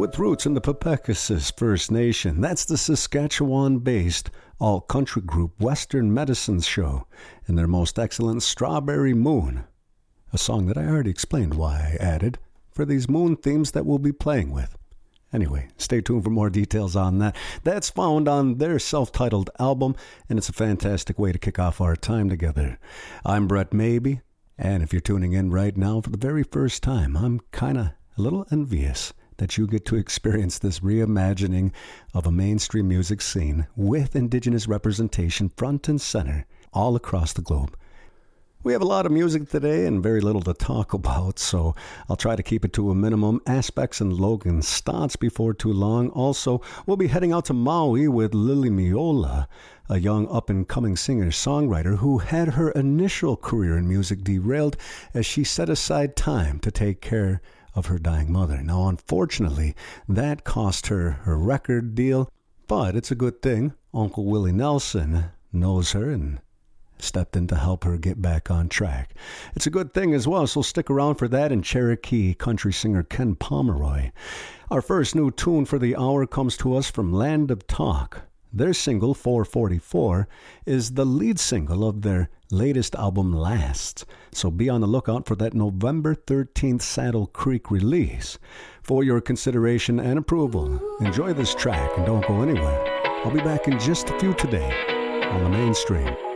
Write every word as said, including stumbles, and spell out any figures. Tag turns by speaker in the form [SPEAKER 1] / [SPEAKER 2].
[SPEAKER 1] with roots in the Pepecasis First Nation. That's the Saskatchewan-based all-country group Western Medicine Show and their most excellent Strawberry Moon, a song that I already explained why I added for these moon themes that we'll be playing with. Anyway, stay tuned for more details on that. That's found on their self-titled album, and it's a fantastic way to kick off our time together. I'm Brett Maybe, and if you're tuning in right now for the very first time, I'm kind of a little envious that you get to experience this reimagining of a mainstream music scene with Indigenous representation front and center all across the globe. We have a lot of music today and very little to talk about, so I'll try to keep it to a minimum. Aspects and Logan starts before too long. Also, we'll be heading out to Maui with Lily Miola, a young up-and-coming singer-songwriter who had her initial career in music derailed as she set aside time to take care of her dying mother. Now, unfortunately, that cost her her record deal, but it's a good thing Uncle Willie Nelson knows her and stepped in to help her get back on track. It's a good thing as well, so stick around for that and Cherokee country singer Ken Pomeroy. Our first new tune for the hour comes to us from Land of Talk. Their single, four forty-four, is the lead single of their latest album, Last. So be on the lookout for that November thirteenth Saddle Creek release. For your consideration and approval, enjoy this track and don't go anywhere. I'll be back in just a few today on the Mainstream.